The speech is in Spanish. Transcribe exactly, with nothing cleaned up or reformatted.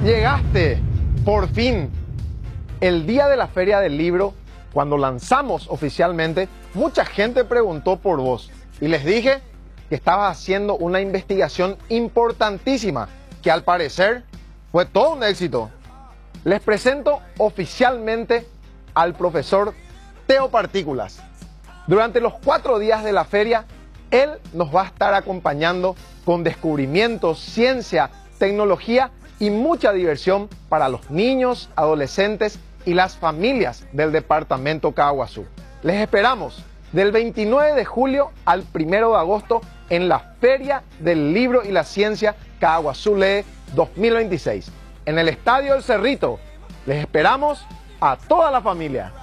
Llegaste, por fin. El día de la Feria del Libro, cuando lanzamos oficialmente, mucha gente preguntó por vos y les dije que estabas haciendo una investigación importantísima que al parecer fue todo un éxito. Les presento oficialmente al profesor Teo Partículas. Durante los cuatro días de la feria, él nos va a estar acompañando con descubrimientos, ciencia, tecnología y mucha diversión para los niños, adolescentes y las familias del departamento Caaguazú. Les esperamos del veintinueve de julio al primero de agosto en la Feria del Libro y la Ciencia Caaguazú Lee dos mil veintiséis. En el Estadio El Cerrito, les esperamos a toda la familia.